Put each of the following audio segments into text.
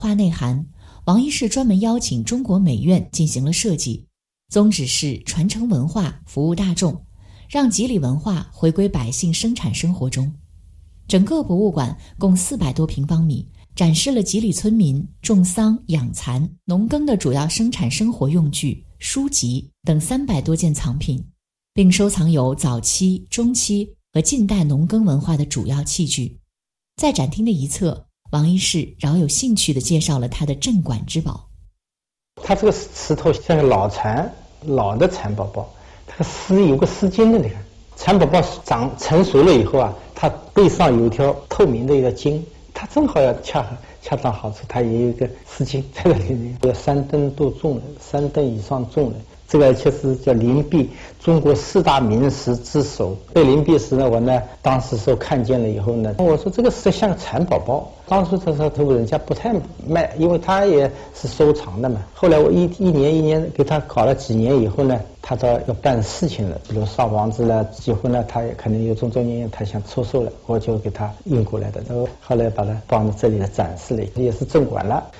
画内涵，王一士专门邀请中国美院进行了设计，宗旨是传承文化，服务大众，让吉里文化回归百姓生产生活中。整个博物馆共400多平方米，展示了吉里村民种桑、养蚕、农耕的主要生产生活用具、书籍等300多件藏品，并收藏有早期、中期和近代农耕文化的主要器具。在展厅的一侧，王一士饶有兴趣地介绍了他的镇馆之宝。 它这个石头像个老的蚕宝宝，它个丝有个丝巾的，你看蚕宝宝长成熟了以后啊，它背上有一条透明的一个巾，它正好要恰当好处，它也有一个丝巾在这里面，有3吨多重的，3吨以上重的。这个确实叫灵璧，中国4大名石之首。这灵璧石呢，我呢当时时候看见了以后呢，我说这个石像个蚕宝宝。当初这时候人家不太卖，因为他也是收藏的嘛。后来我一年给他搞了几年以后呢，他到要办事情了，比如烧房子了、结婚了，他也可能有种种原因，他想出售了，我就给他运过来的。然后后来把它放在这里来展示了，也是镇馆了。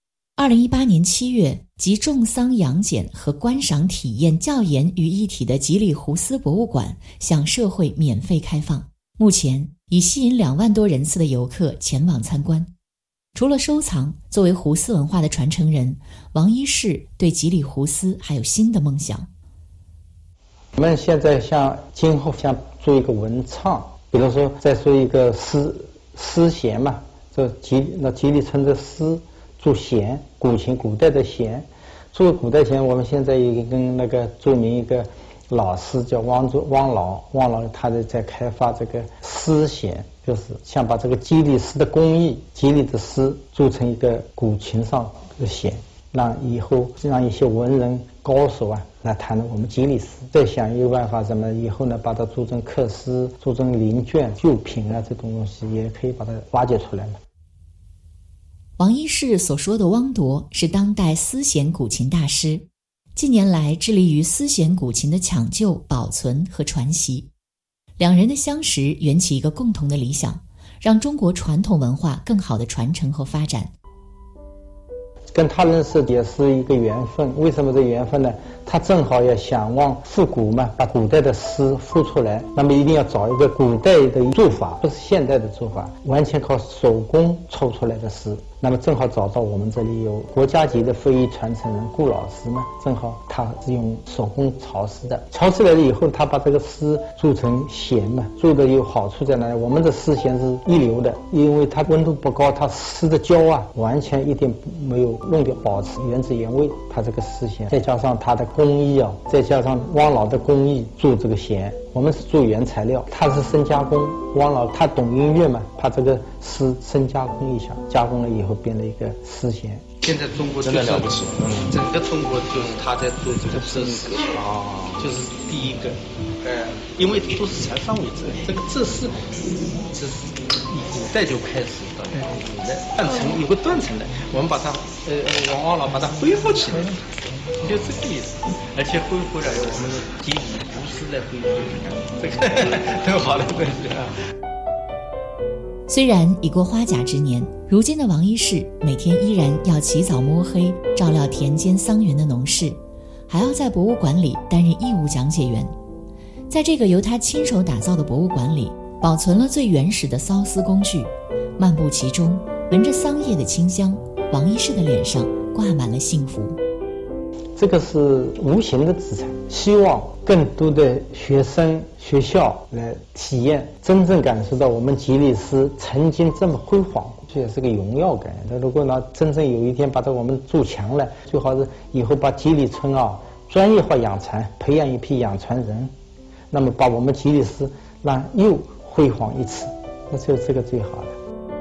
2018年7月，集种桑养茧和观赏体验教研于一体的吉里胡斯博物馆向社会免费开放，目前已吸引2万多人次的游客前往参观。除了收藏，作为胡斯文化的传承人，王一士对吉里胡斯还有新的梦想。 我们现在今后想做一个文创，比如说再说一个丝弦嘛，这吉里村的丝做弦，古代的弦，做古代弦。我们现在也跟那个著名一个老师叫汪老，他在开发这个丝弦，就是想把这个吉里丝的工艺，吉里的丝做成一个古琴上的弦，让以后让一些文人高手啊来弹我们吉里丝。再想一个办法，怎么以后呢把它做成刻丝，做成零卷旧品啊，这种东西也可以把它挖掘出来嘛。 王一士所说的汪铎是当代丝弦古琴大师，近年来致力于丝弦古琴的抢救、保存和传习。两人的相识缘起一个共同的理想，让中国传统文化更好的传承和发展。 跟他认识也是一个缘分，为什么这缘分呢？他正好也想往复古嘛，把古代的诗复出来，那么一定要找一个古代的做法，不是现代的做法，完全靠手工抽出来的诗。那么正好找到我们这里有国家级的非遗传承人顾老师嘛，正好他是用手工抄诗的，抄出来了以后，他把这个诗做成弦嘛，做的有好处在哪里？我们的丝弦是一流的，因为它温度不高，它丝的胶啊完全一点没有弄掉，保持原汁原味。它这个丝弦，再加上它的工艺啊，再加上汪老的工艺做这个弦，我们是做原材料，他是深加工。汪老他懂音乐嘛，把这个丝深加工一下，加工了以后变了一个丝弦。 现在中国真的了不起，整个中国就是他在做这个制式就是第一个，因为都是蚕桑为主，这个制式这是古代就开始的，古代断层有个断层的，我们把它汪老把它恢复起来，就这个意思，而且恢复了我们的吉里胡斯来恢复，这个很好的东西啊。 虽然已过花甲之年，如今的王一士每天依然要起早摸黑照料田间桑园的农事，还要在博物馆里担任义务讲解员。在这个由他亲手打造的博物馆里，保存了最原始的缫丝工具，漫步其中，闻着桑叶的清香，王一士的脸上挂满了幸福。 这个是无形的资产，希望更多的学生、学校来体验，真正感受到我们吉里斯曾经这么辉煌，这也是个荣耀感。那如果呢，真正有一天把它我们做强了，最好是以后把吉里村啊专业化养蚕，培养一批养蚕人，那么把我们吉里斯让又辉煌一次，那就这个最好的。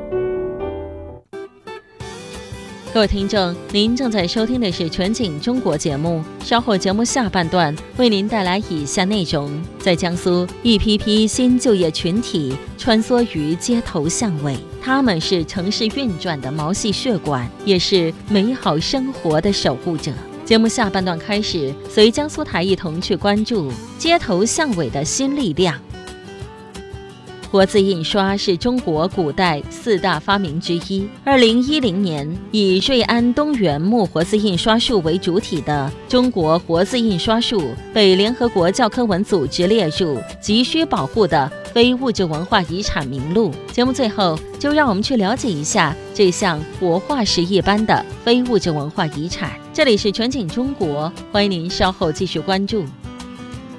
各位听众，您正在收听的是全景中国节目，稍后节目下半段为您带来以下内容。在江苏，一批批新就业群体穿梭于街头巷尾，他们是城市运转的毛细血管，也是美好生活的守护者。节目下半段开始，随江苏台一同去关注街头巷尾的新力量。 活字印刷是中国古代4大发明之一。2010年，以瑞安东源木活字印刷术为主体的中国活字印刷术被联合国教科文组织列入急需保护的非物质文化遗产名录。节目最后，就让我们去了解一下这项活化石一般的非物质文化遗产。这里是全景中国，欢迎您稍后继续关注。